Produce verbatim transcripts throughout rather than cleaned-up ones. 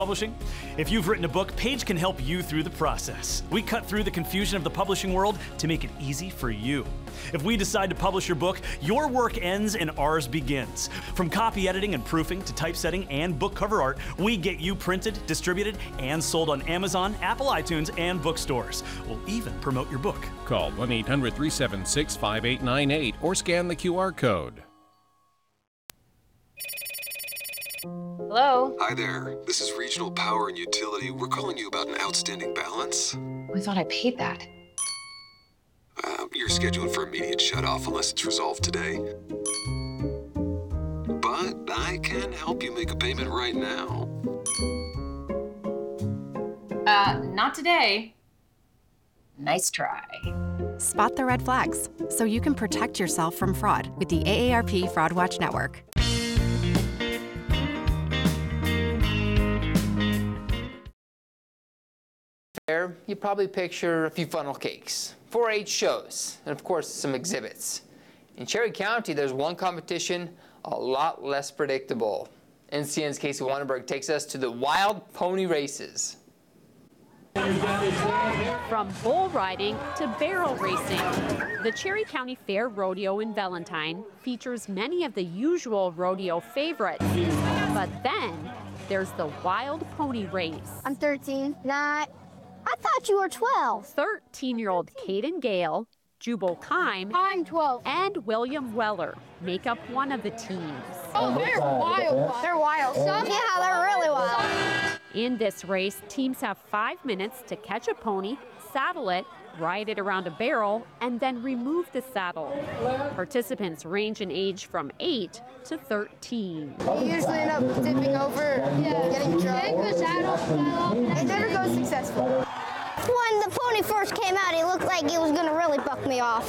Publishing. If you've written a book, Paige can help you through the process. We cut through the confusion of the publishing world to make it easy for you. If we decide to publish your book, your work ends and ours begins. From copy editing and proofing to typesetting and book cover art, we get you printed, distributed, and sold on Amazon, Apple iTunes, and bookstores. We'll even promote your book. Call one eight hundred, three seven six, five eight nine eight or scan the Q R code. Hello? Hi there. This is Regional Power and Utility. We're calling you about an outstanding balance. I thought I paid that. Uh, you're scheduled for immediate shutoff unless it's resolved today. But I can help you make a payment right now. Uh, not today. Nice try. Spot the red flags so you can protect yourself from fraud with the A A R P Fraud Watch Network. You probably picture a few funnel cakes, four H shows, and of course some exhibits. In Cherry County, there's one competition a lot less predictable. N C N's Casey Wannenberg takes us to the wild pony races. From bull riding to barrel racing, the Cherry County Fair Rodeo in Valentine features many of the usual rodeo favorites. But then there's the wild pony race. I'm thirteen. Not. I thought you were twelve. thirteen-year-old Caden Gale, Jubal Kime, I'm twelve. and William Weller make up one of the teams. Oh, they're wild. They're wild. Some, yeah, they're really wild. In this race, teams have five minutes to catch a pony, saddle it, ride it around a barrel, and then remove the saddle. Participants range in age from eight to thirteen. You usually end up tipping over, yeah. getting trouble. It never goes successful. When the pony first came out, it looked like it was going to really buck me off.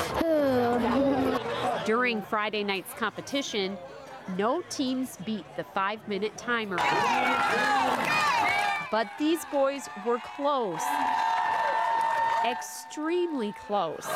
During Friday night's competition, no teams beat the five-minute timer. But these boys were close. Extremely close.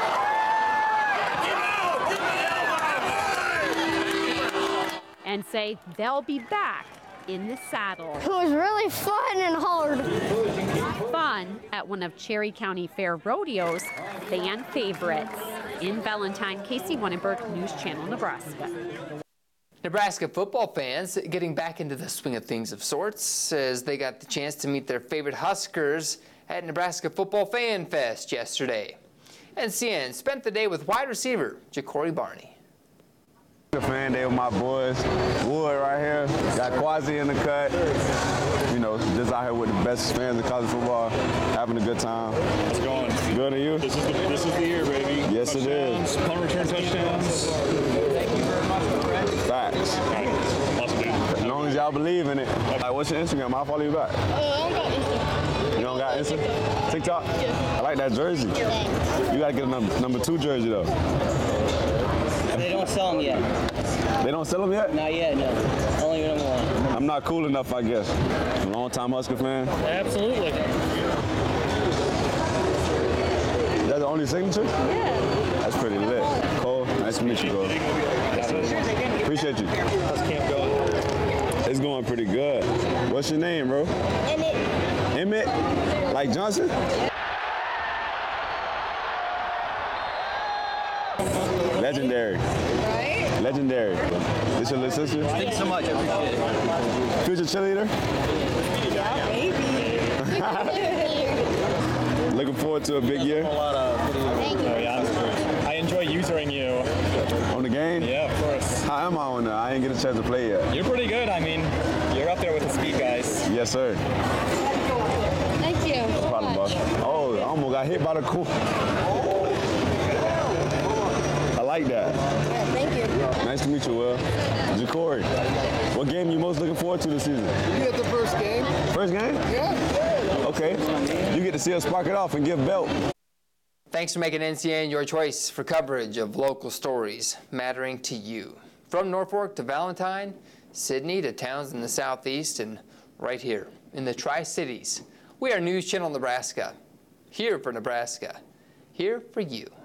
And say they'll be back in the saddle. It was really fun and hard. Fun at one of Cherry County Fair Rodeo's fan favorites. In Valentine, Casey Wannenberg, News Channel, Nebraska. Nebraska football fans getting back into the swing of things of sorts as they got the chance to meet their favorite Huskers at Nebraska Football Fan Fest yesterday. N C N spent the day with wide receiver Ja'Cory Barney. The fan day with my boys. Wood right here. Got Quasi in the cut. You know, just out here with the best fans of college football, having a good time. How's it going? Good to you? This is the, this is the year, baby. Yes, touchdowns, it is. Punt return touchdowns. Facts. Right. Awesome, dude. As long as y'all believe in it. Like, what's your Instagram? I'll follow you back. Uh, I don't got Instagram. You don't got Instagram? TikTok? Yeah. I like that jersey. You gotta get a number, number two jersey though. They don't sell them yet. They don't sell them yet? Not yet, no. Only number one. I'm not cool enough, I guess. Long time Husker fan. Absolutely. That's the only signature? Yeah. That's pretty lit. Cole, nice to meet you, Cole. Appreciate you. How's camp going? It's going pretty good. What's your name, bro? Emmett. Emmett? Like Johnson? Legendary. Right? Legendary. This your little sister? Thank you so much. I appreciate it. Future cheerleader? Yeah, maybe. Looking forward to a big year? Thank you. Oh, yeah. I enjoy usering you. On the game? Yeah, of course. How am I on there? I ain't get a chance to play yet. You're pretty good. I mean, you're up there with the speed guys. Yes, sir. Thank you. No problem, boss. Oh, I almost got hit by the cool. I like that. Yeah, thank you. Nice to meet you, Will. Ja'Cory, what game you most looking forward to this season? You get the first game. First game? Yeah. Okay. You get to see us spark it off and give belt. Thanks for making N C N your choice for coverage of local stories mattering to you. From Norfolk to Valentine, Sydney to towns in the southeast, and right here in the Tri-Cities, we are News Channel Nebraska. Here for Nebraska. Here for you.